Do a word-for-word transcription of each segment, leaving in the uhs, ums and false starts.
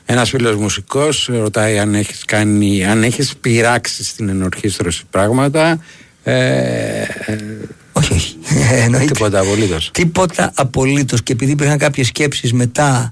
Ένας φίλος μουσικός ρωτάει αν έχεις κάνει, αν έχεις πειράξει στην ενορχήστρωση πράγματα. Ε, όχι, όχι. Εννοείται. Τίποτα απολύτως. Τίποτα απολύτως. Και επειδή υπήρχαν κάποιες σκέψεις μετά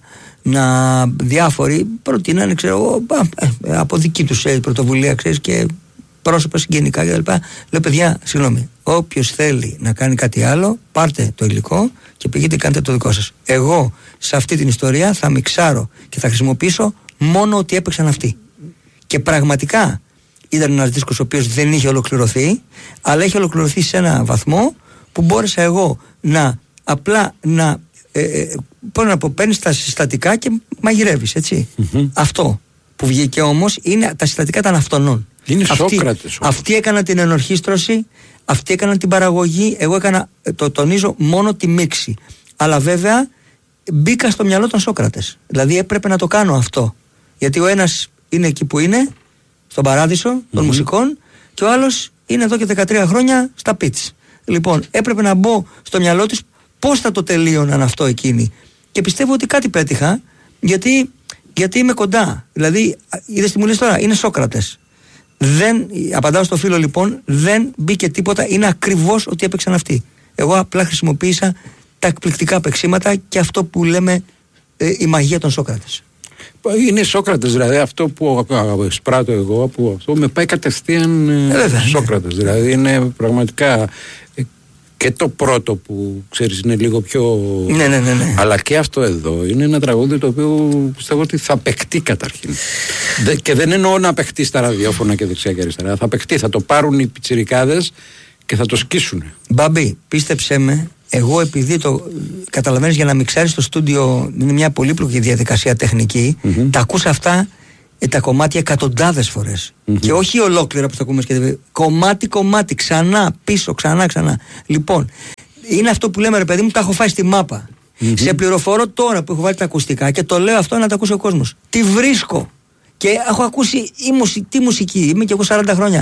να διάφοροι προτείνανε, ξέρω εγώ, από δική τους πρωτοβουλία, ξέρεις, και πρόσωπα συγγενικά κτλ. Λέω, παιδιά, συγγνώμη, όποιος θέλει να κάνει κάτι άλλο, πάρτε το υλικό και πηγείτε και κάντε το δικό σας. Εγώ σε αυτή την ιστορία θα μιξάρω και θα χρησιμοποιήσω μόνο ότι έπαιξαν αυτοί. Και πραγματικά ήταν ένας δίσκος ο οποίος δεν είχε ολοκληρωθεί, αλλά είχε ολοκληρωθεί σε ένα βαθμό που μπόρεσα εγώ να απλά να. Ε, ε, πώς να πω, παίρνεις τα συστατικά και μαγειρεύεις, έτσι. Mm-hmm. Αυτό που βγήκε όμως είναι τα συστατικά των αυτονών. Είναι αυτοί, Σόκρατες. Αυτοί έκαναν την ενορχήστρωση, αυτοί έκαναν την παραγωγή, εγώ έκανα, το τονίζω, μόνο τη μίξη. Αλλά βέβαια μπήκα στο μυαλό των Σόκρατες. Δηλαδή έπρεπε να το κάνω αυτό. Γιατί ο ένας είναι εκεί που είναι, στον παράδεισο των mm-hmm. μουσικών, και ο άλλος είναι εδώ και δεκατρία χρόνια στα πιτς. Λοιπόν, έπρεπε να μπω στο μυαλό τους πώς θα το τελείωναν αυτό εκείνοι. Και πιστεύω ότι κάτι πέτυχα, γιατί, γιατί είμαι κοντά. Δηλαδή, είδες τι μου λες τώρα, είναι Σόκρατες. Δεν, απαντάω στο φίλο λοιπόν, δεν μπήκε τίποτα, είναι ακριβώς ότι έπαιξαν αυτοί. Εγώ απλά χρησιμοποίησα τα εκπληκτικά παίξήματα και αυτό που λέμε ε, η μαγεία των Σόκρατες. Είναι Σόκρατες, δηλαδή αυτό που σπράττω εγώ, που αυτό με πάει κατευθείαν ε, Σόκρατες. Ναι. Δηλαδή είναι πραγματικά ε, και το πρώτο που ξέρεις είναι λίγο πιο. Ναι, ναι, ναι, ναι. Αλλά και αυτό εδώ είναι ένα τραγούδι το οποίο πιστεύω ότι θα παιχτεί καταρχήν. Δε, και δεν εννοώ να παιχτεί στα ραδιόφωνα και δεξιά και αριστερά. Θα παιχτεί, θα το πάρουν οι πιτσιρικάδες και θα το σκίσουν. Μπαμπή, πίστεψέ με. Εγώ επειδή το καταλαβαίνεις, για να μιξάρεις στο στούντιο είναι μια πολύπλοκη διαδικασία τεχνική, mm-hmm. τα ακούς αυτά ε, τα κομμάτια εκατοντάδες φορές mm-hmm. και όχι ολόκληρα που θα ακούμε και κομμάτι κομμάτι, ξανά πίσω, ξανά ξανά. Λοιπόν, είναι αυτό που λέμε, ρε παιδί μου, τα έχω φάει στη μάπα. Mm-hmm. Σε πληροφορώ τώρα που έχω βάλει τα ακουστικά και το λέω αυτό να τα ακούσει ο κόσμος. Τι βρίσκω και έχω ακούσει η μουσική, τι μουσική, είμαι και εγώ σαράντα χρόνια.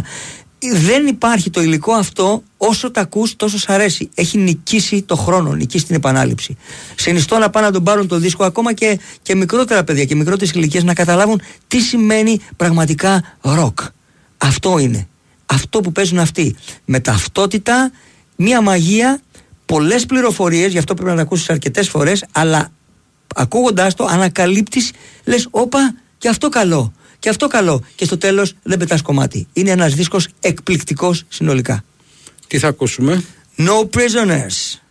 Δεν υπάρχει το υλικό αυτό, όσο τα ακούς τόσο σ' αρέσει. Έχει νικήσει το χρόνο, νικήσει την επανάληψη. Συνιστώ να πάνε να τον πάρουν το δίσκο, ακόμα και, και μικρότερα παιδιά και μικρότερες ηλικίες, να καταλάβουν τι σημαίνει πραγματικά ροκ. Αυτό είναι. Αυτό που παίζουν αυτοί. Με ταυτότητα, μία μαγεία, πολλές πληροφορίες, γι' αυτό πρέπει να τα ακούσεις αρκετές φορές, αλλά ακούγοντάς το ανακαλύπτεις, λες, όπα, και αυτό καλό. Και αυτό καλό. Και στο τέλος δεν πετάς κομμάτι. Είναι ένας δίσκος εκπληκτικός συνολικά. Τι θα ακούσουμε? No Prisoners.